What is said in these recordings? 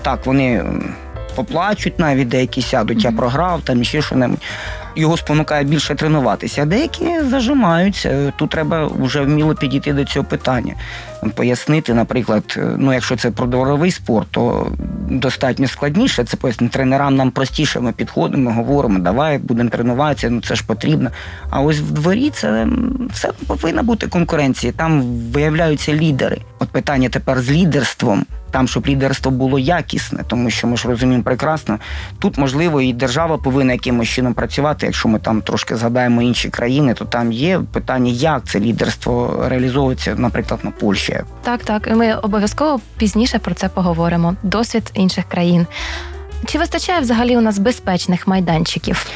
так, вони поплачуть навіть, деякі сядуть, я програв, там ще що-небудь. Його спонукає більше тренуватися, а деякі зажимаються. Тут треба вже вміло підійти до цього питання. Пояснити, наприклад, якщо це про дворовий спорт, то достатньо складніше це пояснити. Тренерам нам простіше, ми підходимо, говоримо, давай, будемо тренуватися, це ж потрібно. А ось в дворі це все повинна бути конкуренція, там виявляються лідери. От питання тепер з лідерством, там, щоб лідерство було якісне, тому що ми ж розуміємо прекрасно, тут, можливо, і держава повинна якимось чином працювати. Якщо ми там трошки згадаємо інші країни, то там є питання, як це лідерство реалізовується, наприклад, на Польщі. Так. І ми обов'язково пізніше про це поговоримо. Досвід інших країн. Чи вистачає взагалі у нас безпечних майданчиків?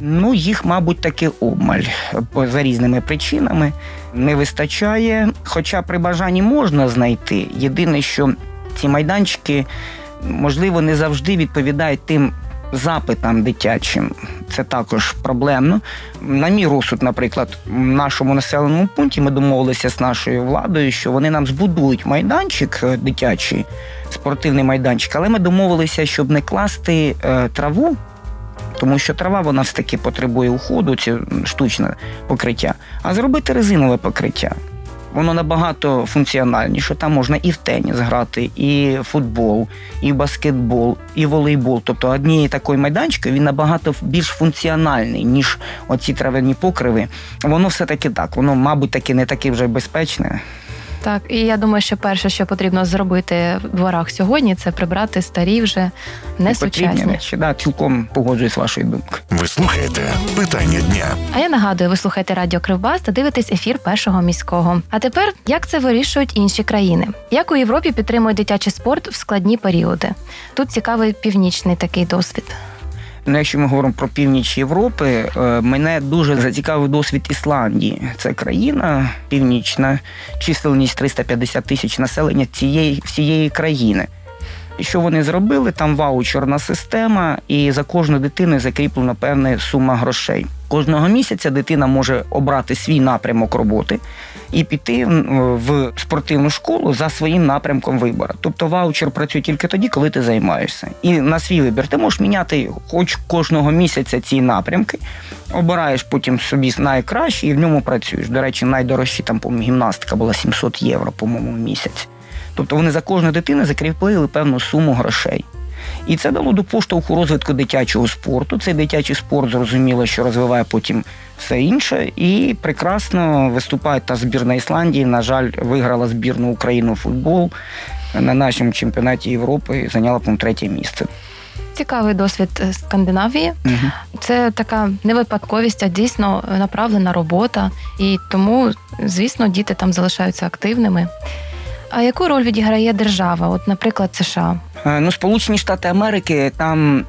Їх, мабуть, таки обмаль. За різними причинами не вистачає. Хоча при бажанні можна знайти. Єдине, що ці майданчики, можливо, не завжди відповідають тим запитам дитячим. Це також проблемно. На мій розсуд, наприклад, в нашому населеному пункті ми домовилися з нашою владою, що вони нам збудують майданчик дитячий, спортивний майданчик, але ми домовилися, щоб не класти траву, тому що трава, вона все-таки потребує уходу, це штучне покриття, а зробити резинове покриття. Воно набагато функціональніше. Там можна і в теніс грати, і в футбол, і в баскетбол, і в волейбол. Тобто однієї такої майданчики, він набагато більш функціональний, ніж оці трав'яні покриви. Воно все-таки так, воно, мабуть, таки не таке вже безпечне. Так, і я думаю, що перше, що потрібно зробити в дворах сьогодні, це прибрати старі вже несучасні речі. Да, цілком погоджуюсь з вашою думкою. Ви слухаєте «Питання дня». А я нагадую, ви слухаєте Радіо Кривбас та дивитесь ефір Першого міського. А тепер, як це вирішують інші країни? Як у Європі підтримують дитячий спорт в складні періоди? Тут цікавий північний такий досвід. Якщо ми говоримо про північ Європи, мене дуже зацікавив досвід Ісландії. Це країна північна, чисельність 350 тисяч населення всієї країни. І що вони зробили? Там ваучерна система, і за кожну дитину закріплена певна сума грошей. Кожного місяця дитина може обрати свій напрямок роботи і піти в спортивну школу за своїм напрямком вибору. Тобто ваучер працює тільки тоді, коли ти займаєшся. І на свій вибір ти можеш міняти хоч кожного місяця ці напрямки, обираєш потім собі найкращі і в ньому працюєш. До речі, найдорожчі там, по-моєму, гімнастика була 700 євро, по-моєму, в місяць. Тобто вони за кожну дитину закріпили певну суму грошей. І це дало до поштовху розвитку дитячого спорту. Цей дитячий спорт, зрозуміло, що розвиває потім все інше. І прекрасно виступає та збірна Ісландії. На жаль, виграла збірну Україну футбол на нашому чемпіонаті Європи і зайняла, по-моєму, 3-е місце. Цікавий досвід Скандинавії. Угу. Це така не випадковість, а дійсно направлена робота. І тому, звісно, діти там залишаються активними. А яку роль відіграє держава, от, наприклад, США? Сполучені Штати Америки, там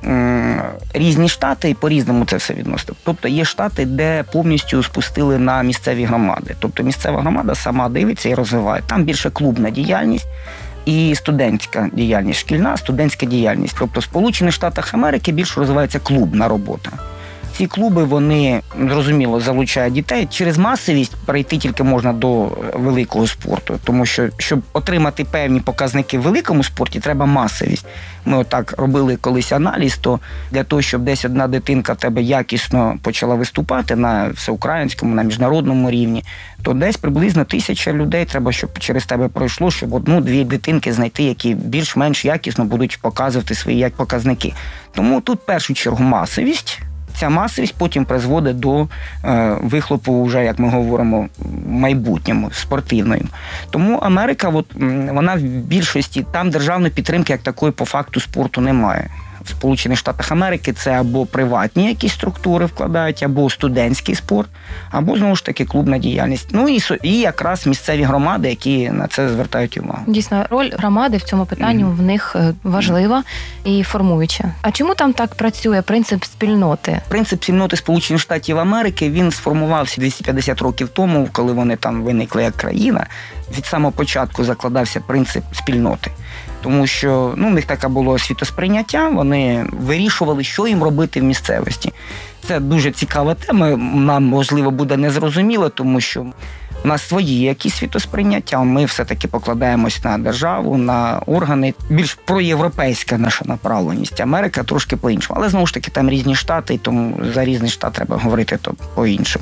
різні штати, і по-різному це все відносить. Тобто є штати, де повністю спустили на місцеві громади. Тобто місцева громада сама дивиться і розвиває. Там більше клубна діяльність і студентська діяльність, шкільна студентська діяльність. Тобто в Сполучених Штатах Америки більше розвивається клубна робота. Ці клуби, вони, зрозуміло, залучають дітей. Через масовість перейти тільки можна до великого спорту. Тому що, щоб отримати певні показники в великому спорті, треба масовість. Ми отак робили колись аналіз, то для того, щоб десь одна дитинка в тебе якісно почала виступати на всеукраїнському, на міжнародному рівні, то десь приблизно 1000 людей треба, щоб через тебе пройшло, щоб 1-2 дитинки знайти, які більш-менш якісно будуть показувати свої показники. Тому тут в першу чергу масовість. Ця масовість потім призводить до вихлопу, вже, як ми говоримо, в майбутньому, спортивною. Тому Америка, вона в більшості, там державної підтримки як такої по факту спорту немає. В Сполучених Штатах Америки це або приватні якісь структури вкладають, або студентський спорт, або, знову ж таки, клубна діяльність. І якраз місцеві громади, які на це звертають увагу. Дійсно, роль громади в цьому питанні в них важлива і формуюча. А чому там так працює принцип спільноти? Принцип спільноти Сполучених Штатів Америки, він сформувався 250 років тому, коли вони там виникли як країна. Від самого початку закладався принцип спільноти. Тому що в них таке було світосприйняття, вони вирішували, що їм робити в місцевості. Це дуже цікава тема, нам, можливо, буде незрозуміло, тому що У нас свої якісь світосприйняття, ми все-таки покладаємось на державу, на органи. Більш проєвропейська наша направленість. Америка трошки по-іншому. Але, знову ж таки, там різні штати, і тому за різний штат треба говорити то по-іншому.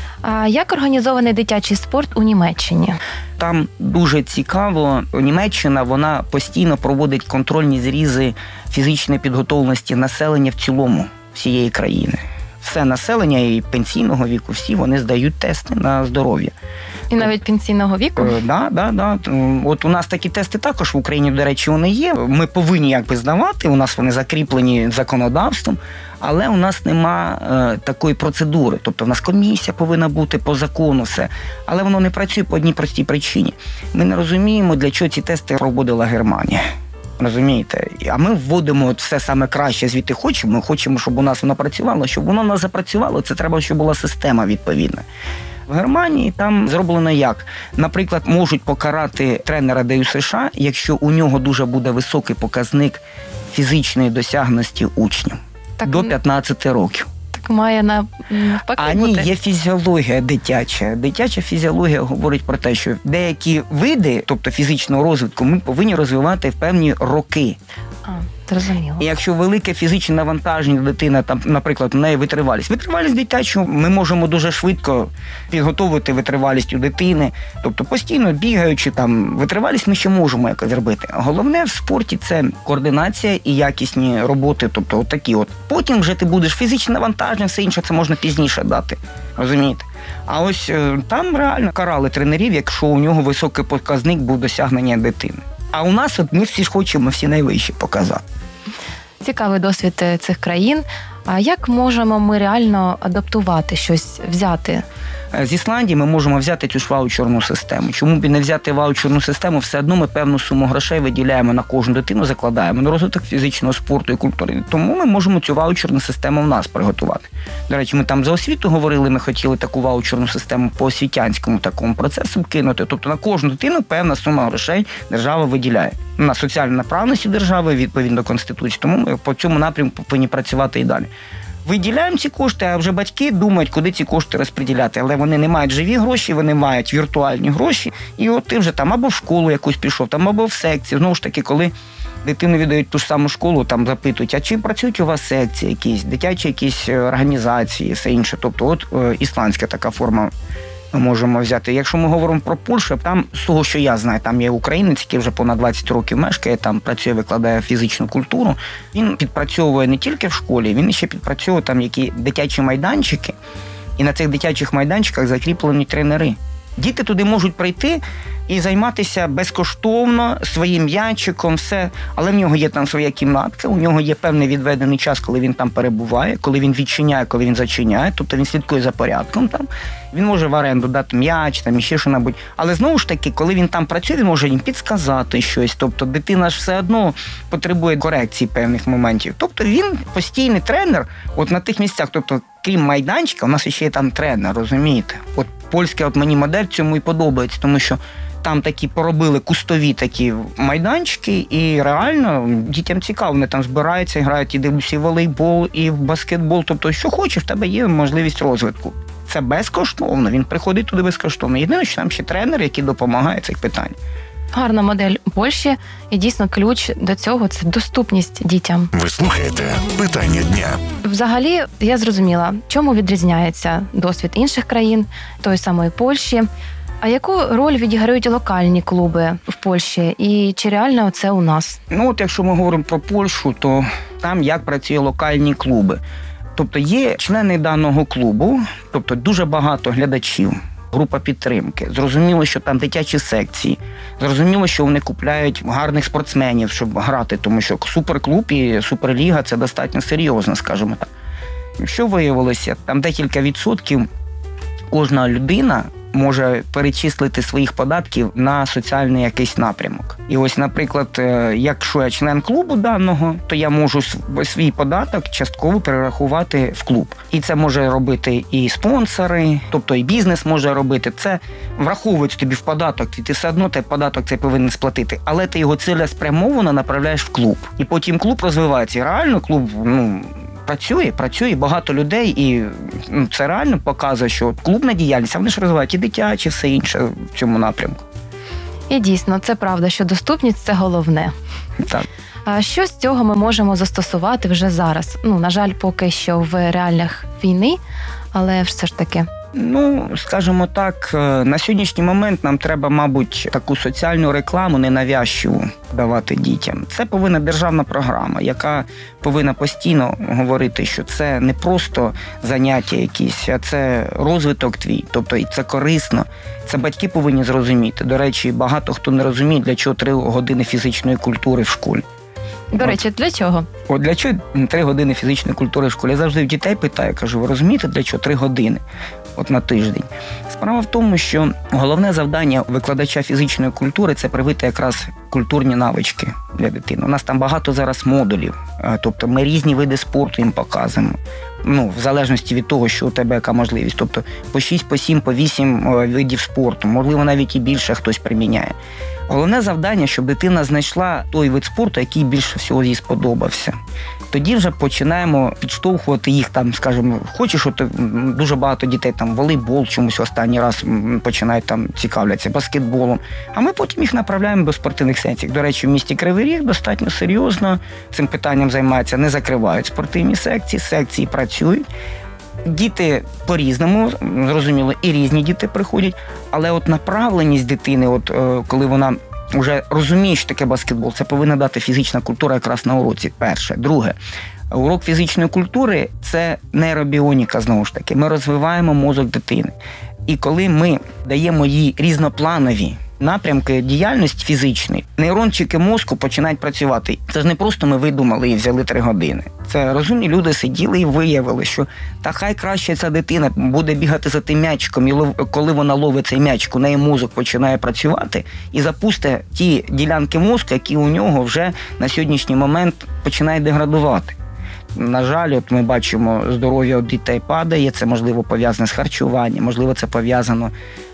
А як організований дитячий спорт у Німеччині? Там дуже цікаво. Німеччина, вона постійно проводить контрольні зрізи фізичної підготовленості населення в цілому всієї країни. Все населення і пенсійного віку, всі вони здають тести на здоров'я. І навіть пенсійного віку? Да. От у нас такі тести також в Україні, до речі, вони є. Ми повинні якби здавати, у нас вони закріплені законодавством, але у нас нема такої процедури. Тобто в нас комісія повинна бути по закону, все. Але воно не працює по одній простій причині. Ми не розуміємо, для чого ці тести проводила Германія. Розумієте? А ми вводимо все саме краще, звідти хочемо. Ми хочемо, щоб у нас воно працювало. Щоб воно у нас запрацювало, це треба, щоб була система відповідна. В Германії там зроблено як? Наприклад, можуть покарати тренера ДЮСШ, якщо у нього дуже буде високий показник фізичної досягності учнів. Так, до 15 років. Так має навпаки А ні, бути. є фізіологія дитяча. Дитяча фізіологія говорить про те, що деякі види, тобто фізичного розвитку, ми повинні розвивати в певні роки. Зрозуміло. І якщо велике фізичне навантаження дитина, там, наприклад, у неї витривалість дитячу, ми можемо дуже швидко підготовити витривалість у дитини. Тобто постійно бігаючи, там, витривалість ми ще можемо якось зробити. Головне в спорті – це координація і якісні роботи, тобто отакі от. Потім вже ти будеш фізичне навантаження, все інше це можна пізніше дати. Розумієте? А ось там реально карали тренерів, якщо у нього високий показник був досягнення дитини. А у нас от ми всі ж хочемо всі найвищі показати. Цікавий досвід цих країн. А як можемо ми реально адаптувати щось, взяти? З Ісландії ми можемо взяти цю ж ваучерну систему. Чому б і не взяти ваучерну систему? Все одно ми певну суму грошей виділяємо на кожну дитину, закладаємо на розвиток фізичного спорту і культури. Тому ми можемо цю ваучерну систему в нас приготувати. До речі, ми там за освіту говорили, ми хотіли таку ваучерну систему по освітянському такому процесу кинути. Тобто на кожну дитину певна сума грошей держава виділяє. На соціальну направленість держави, відповідно до Конституції. Тому ми по цьому напрямку повинні працювати і далі. Виділяємо ці кошти, а вже батьки думають, куди ці кошти розподіляти. Але вони не мають живі гроші, вони мають віртуальні гроші. І от ти вже там або в школу якусь пішов, там або в секцію. Знову ж таки, коли дитину віддають ту ж саму школу, там запитують, а чи працюють у вас секції якісь, дитячі якісь організації, все інше. Тобто от ісландська така форма ми можемо взяти. Якщо ми говоримо про Польщу, там, з того, що я знаю, там є українець, який вже понад 20 років мешкає, там працює, викладає фізичну культуру. Він підпрацьовує не тільки в школі, він ще підпрацьовує там які дитячі майданчики, і на цих дитячих майданчиках закріплені тренери. Діти туди можуть прийти і займатися безкоштовно своїм м'ячиком, все. Але в нього є там своя кімнатка, у нього є певний відведений час, коли він там перебуває, коли він відчиняє, коли він зачиняє, тобто він слідкує за порядком там. Він може в оренду дати м'яч, там іще що-небудь. Але знову ж таки, коли він там працює, він може їм підсказати щось. Тобто дитина ж все одно потребує корекції певних моментів. Тобто він постійний тренер от на тих місцях. Тобто, крім майданчика, у нас ще є там тренер, розумієте? От польська от мені модель цьому і подобається, тому що там такі поробили кустові такі майданчики, і реально дітям цікаво, вони там збираються, грають і дивлюся і в волейбол, і в баскетбол. Тобто, що хочеш, в тебе є можливість розвитку. Це безкоштовно, він приходить туди безкоштовно. Єдине, що там ще тренер, який допомагає цих питань. Гарна модель у Польщі, і дійсно ключ до цього – це доступність дітям. Ви слухаєте «Питання дня». Взагалі, я зрозуміла, чому відрізняється досвід інших країн, тої самої Польщі. А яку роль відіграють локальні клуби в Польщі? І чи реально це у нас? Ну, от якщо ми говоримо про Польщу, то там як працює локальні клуби. Тобто є члени даного клубу, тобто дуже багато глядачів, група підтримки. Зрозуміло, що там дитячі секції. Зрозуміло, що вони купляють гарних спортсменів, щоб грати, тому що суперклуб і суперліга – це достатньо серйозно, скажімо так. Що виявилося? Там декілька відсотків кожна людина може перечислити своїх податків на соціальний якийсь напрямок. І ось, наприклад, якщо я член клубу даного, то я можу свій податок частково перерахувати в клуб. І це може робити і спонсори, тобто і бізнес може робити. Це враховують тобі в податок, і ти все одно той податок цей повинен сплатити. Але ти його цілеспрямовано направляєш в клуб. І потім клуб розвивається. І реально клуб, Працює багато людей, і це реально показує, що клубна діяльність, а вони ж розвивають і дитячі, все інше в цьому напрямку. І дійсно, це правда, що доступність – це головне. Так. А що з цього ми можемо застосувати вже зараз? На жаль, поки що в реаліях війни, але все ж таки. Скажімо так, на сьогоднішній момент нам треба, мабуть, таку соціальну рекламу ненавязчиву давати дітям. Це повинна державна програма, яка повинна постійно говорити, що це не просто заняття якісь, а це розвиток твій, тобто і це корисно. Це батьки повинні зрозуміти. До речі, багато хто не розуміє, для чого 3 години фізичної культури в школі. До речі, для чого? Для чого 3 години фізичної культури в школі? Я завжди в дітей питаю, кажу, ви розумієте, для чого 3 години на тиждень? Справа в тому, що головне завдання викладача фізичної культури – це привити якраз культурні навички для дитини. У нас там багато зараз модулів, тобто ми різні види спорту їм показуємо. В залежності від того, що у тебе яка можливість. Тобто по 6, по 7, по 8 видів спорту, можливо, навіть і більше хтось приміняє. Головне завдання, щоб дитина знайшла той вид спорту, який більше всього їй сподобався. Тоді вже починаємо підштовхувати їх, скажімо, хочеш, дуже багато дітей волейбол чомусь останній раз починають цікавляться, баскетболом. А ми потім їх направляємо до спортивних секцій. До речі, в місті Кривий Ріг достатньо серйозно цим питанням займаються, не закривають спортивні секції працюють. Діти по-різному, зрозуміло, і різні діти приходять, але направленість дитини, коли вона вже розуміє, що таке баскетбол, це повинна дати фізична культура якраз на уроці, перше. Друге, урок фізичної культури – це нейробіоніка, знову ж таки. Ми розвиваємо мозок дитини. І коли ми даємо їй різнопланові напрямки діяльності фізичної, нейрончики мозку починають працювати. Це ж не просто ми видумали і взяли 3 години. Це розумні люди сиділи і виявили, що хай краще ця дитина буде бігати за тим м'ячиком, і коли вона ловить цей м'ячик, у неї мозок починає працювати і запустить ті ділянки мозку, які у нього вже на сьогоднішній момент починають деградувати. На жаль, ми бачимо, здоров'я дітей падає, це, можливо, пов'язане з харчуванням, можливо, це пов'язано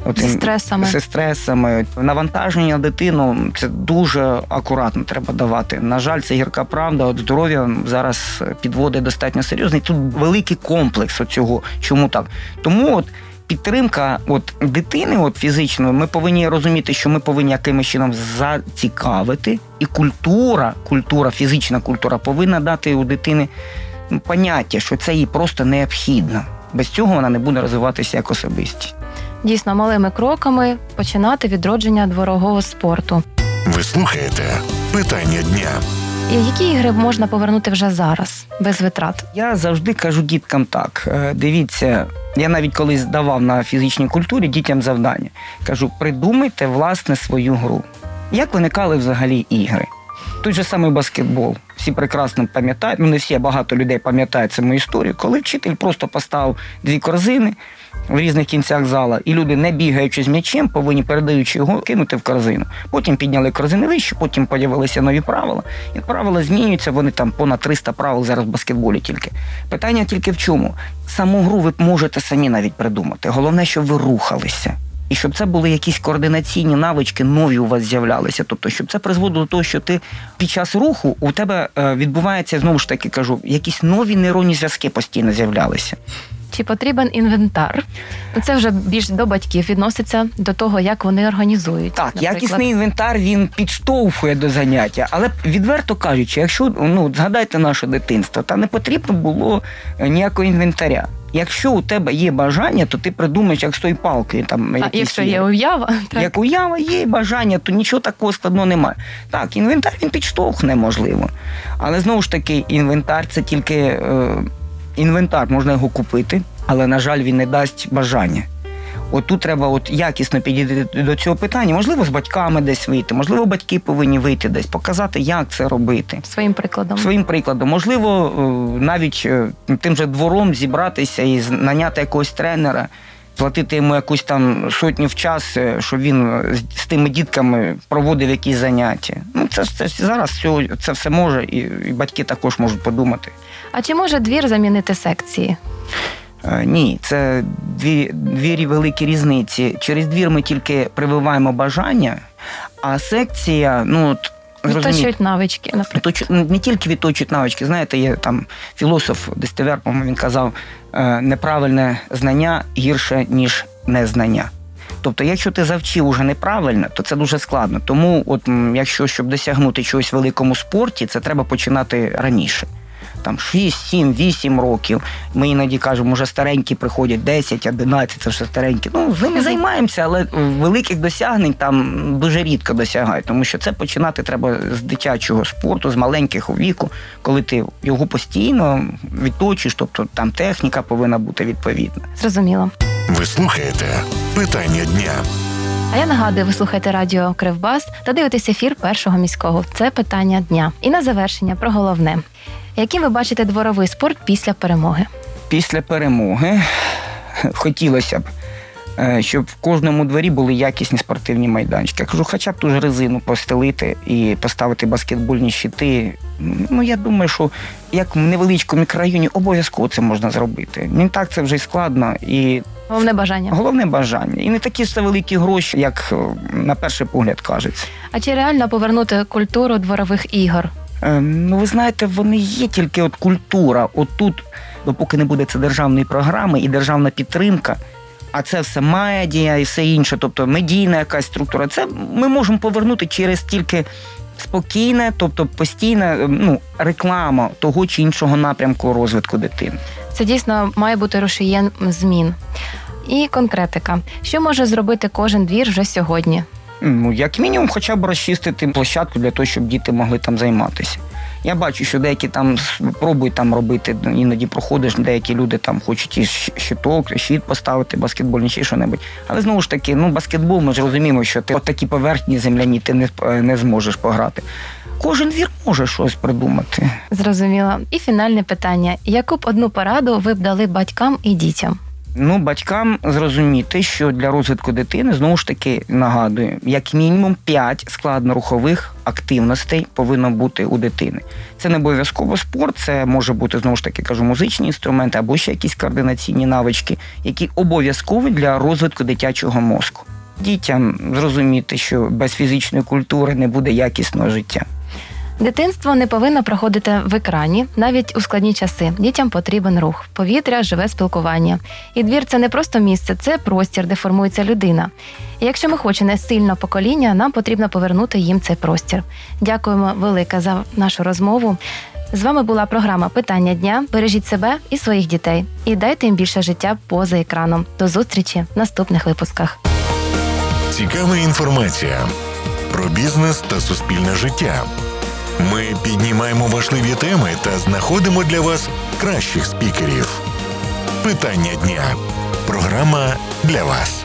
зі стресами. Навантаження на дитину – це дуже акуратно треба давати. На жаль, це гірка правда, здоров'я зараз підводить достатньо серйозно. І тут великий комплекс цього. Чому так? Тому підтримка дитини фізичної, ми повинні розуміти, що ми повинні якимось чином зацікавити, і фізична культура повинна дати у дитини поняття, що це їй просто необхідно. Без цього вона не буде розвиватися як особистість. Дійсно, малими кроками починати відродження дворового спорту. Ви слухаєте «Питання дня». І які ігри можна повернути вже зараз, без витрат? Я завжди кажу діткам так. Дивіться, я навіть колись давав на фізичній культурі дітям завдання. Кажу, придумайте, власне, свою гру. Як виникали взагалі ігри? Той же самий баскетбол. Всі прекрасно пам'ятають, не всі, а багато людей пам'ятають цю історію, коли вчитель просто поставив 2 корзини в різних кінцях зала, і люди, не бігаючи з м'ячем, повинні, передаючи його, кинути в корзину. Потім підняли корзини вище, потім з'явилися нові правила. І правила змінюються, вони понад 300 правил зараз в баскетболі тільки. Питання тільки в чому? Саму гру ви можете самі навіть придумати. Головне, щоб ви рухалися. І щоб це були якісь координаційні навички, нові у вас з'являлися. Тобто, щоб це призводило до того, що ти під час руху у тебе відбувається, знову ж таки кажу, якісь нові нейронні зв'язки постійно з'являлися. Чи потрібен інвентар? Це вже більш до батьків відноситься, до того, як вони організують. Так, наприклад. якісний інвентар, він підштовхує до заняття. Але, відверто кажучи, якщо, згадайте наше дитинство, та не потрібно було ніякого інвентаря. Якщо у тебе є бажання, то ти придумаєш, як з тої палки. Якщо є уява. Так. Як уява, є бажання, то нічого такого складного немає. Так, інвентар він підштовхне, можливо. Але, знову ж таки, інвентар – це тільки інвентар, можна його купити, але, на жаль, він не дасть бажання. Тут треба якісно підійти до цього питання. Можливо, з батьками десь вийти, можливо, батьки повинні вийти десь, показати, як це робити. Своїм прикладом. Можливо, навіть тим же двором зібратися і наняти якогось тренера, платити йому якусь сотню в час, щоб він з тими дітками проводив якісь заняття. Це зараз це все може, і батьки також можуть подумати. А чи може двір замінити секції? Ні, це дві великі різниці. Через двір ми тільки прививаємо бажання, а секція, Відточують навички, наприклад. Не тільки відточують навички. Знаєте, є там філософ Дестевер, по-моєму, він казав, неправильне знання гірше, ніж незнання. Тобто, якщо ти завчив уже неправильно, то це дуже складно. Тому, якщо щоб досягнути чогось в великому спорті, це треба починати раніше. Там 6, 7, 8 років. Ми іноді кажемо, вже старенькі приходять 10, 11, це вже старенькі. З ними займаємося, але великих досягнень там дуже рідко досягають, тому що це починати треба з дитячого спорту, з маленького віку, коли ти його постійно відточуєш, тобто там техніка повинна бути відповідна. Зрозуміло. Ви слухаєте «Питання дня». А я нагадую, ви слухаєте радіо Кривбас та дивитесь ефір Першого міського. Це питання дня. І на завершення про головне. Яким ви бачите дворовий спорт після перемоги? Після перемоги хотілося б, щоб в кожному дворі були якісні спортивні майданчики. Я кажу, хоча б ту ж резину постелити і поставити баскетбольні щити. Я думаю, що як в невеличкому мікрорайоні обов'язково це можна зробити. Не так це вже й складно. І Головне бажання. Головне бажання. І не такі ж це великі гроші, як на перший погляд кажеться. А чи реально повернути культуру дворових ігор? Ви знаєте, вони є, тільки культура. Тут, допоки не буде це державної програми і державна підтримка, а це все медіа і все інше, тобто медійна якась структура, це ми можемо повернути через тільки спокійне, тобто постійна реклама того чи іншого напрямку розвитку дитини. Це дійсно має бути рушієм змін. І конкретика. Що може зробити кожен двір вже сьогодні? Як мінімум, хоча б розчистити площадку для того, щоб діти могли там займатися. Я бачу, що деякі там пробують там робити, іноді проходиш, деякі люди там хочуть і щит поставити, баскетбольний чи що-небудь. Але знову ж таки, баскетбол, ми ж розуміємо, що ти такі поверхні земляні ти не зможеш пограти. Кожен двір може щось придумати. Зрозуміло. І фінальне питання. Яку б одну пораду ви б дали батькам і дітям? Батькам зрозуміти, що для розвитку дитини, знову ж таки, нагадую, як мінімум 5 складнорухових активностей повинно бути у дитини. Це не обов'язково спорт, це може бути, знову ж таки, кажу, музичні інструменти або ще якісь координаційні навички, які обов'язкові для розвитку дитячого мозку. Дітям зрозуміти, що без фізичної культури не буде якісного життя. Дитинство не повинно проходити в екрані, навіть у складні часи. Дітям потрібен рух, повітря, живе спілкування. І двір – це не просто місце, це простір, де формується людина. І якщо ми хочемо сильне покоління, нам потрібно повернути їм цей простір. Дякуємо велике за нашу розмову. З вами була програма «Питання дня». Бережіть себе і своїх дітей. І дайте їм більше життя поза екраном. До зустрічі в наступних випусках. Цікава інформація про бізнес та суспільне життя. Ми піднімаємо важливі теми та знаходимо для вас кращих спікерів. «Питання дня» – програма для вас.